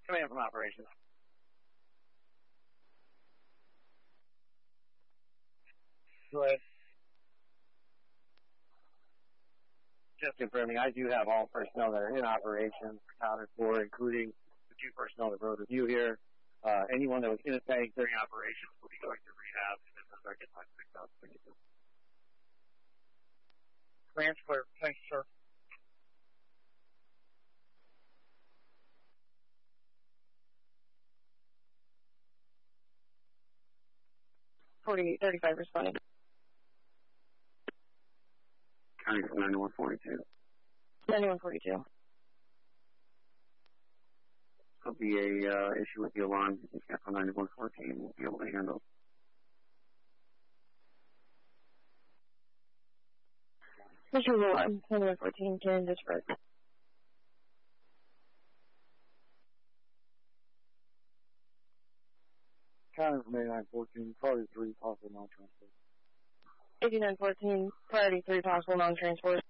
Command from operations. Go ahead. Just confirming, I do have all personnel that are in operation accounted for, including the 2 personnel that rode with you here. Anyone that was in a tank during operations will be going to rehab and then we'll start getting my picked up. Command's clear. Thanks, sir. $4835 responding. County from 9142. 9142. There'll be a issue with the alarm. You can from 9114. We'll be able to handle. Issue with alarm. 9114 can disperse. County from 8914, probably 3 possible non-transport. 8914, priority 3 possible non-transport.